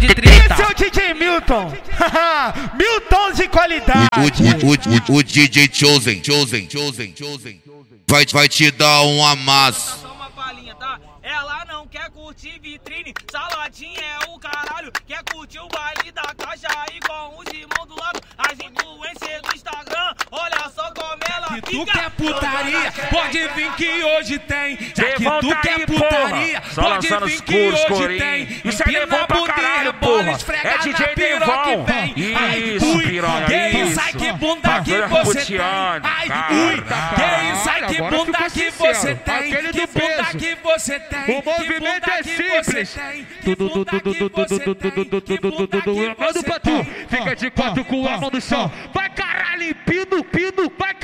de treta. Esse é o DJ Milton. Milton de qualidade. O DJ Chosen vai te dar um amasso. Só uma palhinha, tá? Ela não quer curtir vitrine, saladinha é o caralho. Quer curtir o baile da caixa aí com os irmãos do lado. As influências do Instagram, olha só como ela Se fica. tu quer putaria, pode vir que hoje tem. Já que Devon tu tá quer aí, putaria, porra. Só pode lançando vir os que coros, hoje corinho. tem. Isso é Devon pra caralho, porra. É DJ Devon. Isso, piranha, que isso, isso. ai que bunda que Bagulho você tem. Ramutiano, Ai, cara. ui, que isso, ai que Agora bunda ficou que sincero. você tem. Aquele Que do bunda peso. que você tem. O movimento é simples. A mão do Patu fica de quatro com a mão no chão. Vai caralho, pino, vai